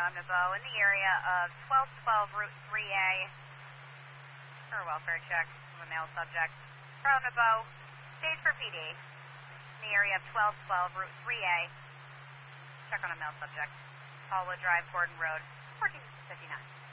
Crown Naveau in the area of 1212 Route 3A for a welfare check of a male subject. Crown Naveau, stage for PD in the area of 1212 Route 3A. Check on a male subject. Hollywood Drive, Gordon Road, 1459.